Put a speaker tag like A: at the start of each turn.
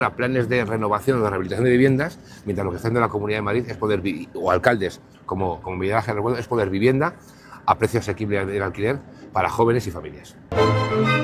A: planes de renovación o de rehabilitación de viviendas, mientras lo que está haciendo la Comunidad de Madrid es poder, o alcaldes como Miguel Ángel Recuerdo, es poder vivienda a precio asequible del alquiler para jóvenes y familias.